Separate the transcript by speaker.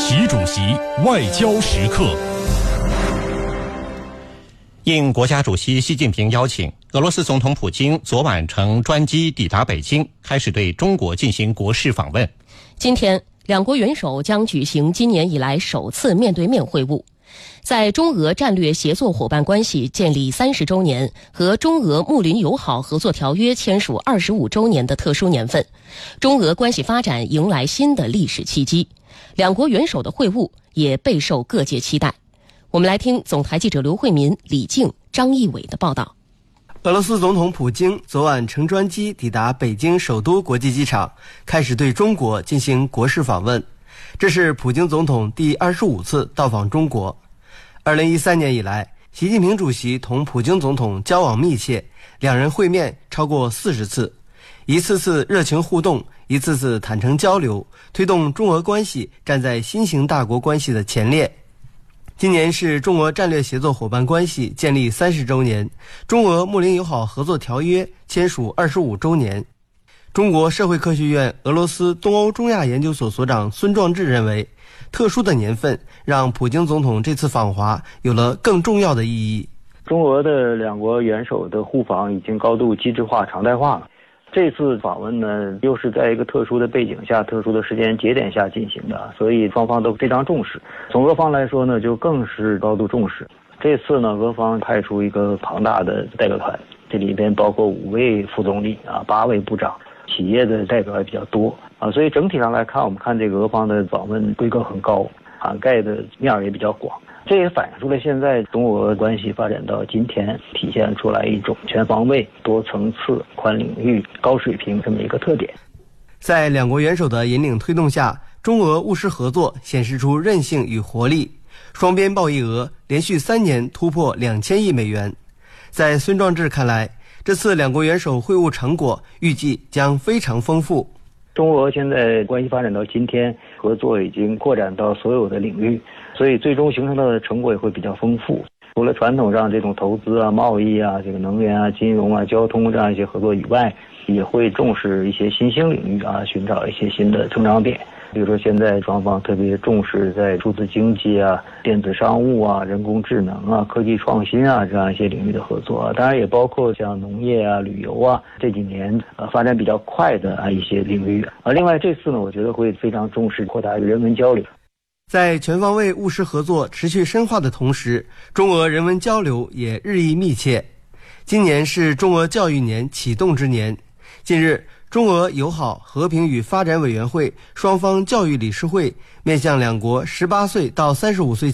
Speaker 1: 习主席外交时刻。应国家主席习近平邀请，俄罗斯总统普京昨晚乘专机抵达北京，开始对中国进行国事访问。
Speaker 2: 今天，两国元首将举行今年以来首次面对面会晤。在中俄战略协作伙伴关系建立30周年和中俄睦邻友好合作条约签署25周年的特殊年份，中俄关系发展迎来新的历史契机。两国元首的会晤也备受各界期待。我们来听总台记者刘慧民、李静、张义伟的报道。
Speaker 3: 俄罗斯总统普京昨晚乘专机抵达北京首都国际机场，开始对中国进行国事访问。这是普京总统第25次到访中国。2013年以来，习近平主席同普京总统交往密切，两人会面超过40次，一次次热情互动，一次次坦诚交流，推动中俄关系站在新型大国关系的前列。今年是中俄战略协作伙伴关系建立30周年，中俄睦邻友好合作条约签署25周年。中国社会科学院俄罗斯东欧中亚研究所所长孙壮志认为，特殊的年份让普京总统这次访华有了更重要的意义。
Speaker 4: 中俄的两国元首的互访已经高度机制化、常态化了。这次访问呢，又是在一个特殊的背景下、特殊的时间节点下进行的，所以双方都非常重视。从俄方来说呢，就更是高度重视。这次呢，俄方派出一个庞大的代表团，这里边包括5位副总理8位部长，企业的代表也比较多所以整体上来看，我们看这个俄方的访问规格很高，涵盖的面也比较广。这也反映出了现在中俄关系发展到今天，体现出来一种全方位、多层次、宽领域、高水平这么一个特点。
Speaker 3: 在两国元首的引领推动下，中俄务实合作显示出韧性与活力，双边贸易额连续3年突破2000亿美元。在孙壮志看来，这次两国元首会晤成果预计将非常丰富。
Speaker 4: 中俄现在关系发展到今天，合作已经扩展到所有的领域，所以最终形成的成果也会比较丰富。除了传统上这种投资贸易这个能源金融交通这样一些合作以外，也会重视一些新兴领域寻找一些新的增长点。比如说现在双方特别重视在数字经济电子商务人工智能科技创新这样一些领域的合作当然也包括像农业旅游这几年发展比较快的一些领域另外这次呢，我觉得会非常重视扩大人文交流。
Speaker 3: 在全方位务实合作持续深化的同时，中俄人文交流也日益密切。今年是中俄教育年启动之年，近日中俄友好和平与发展委员会双方教育理事会面向两国18岁到35岁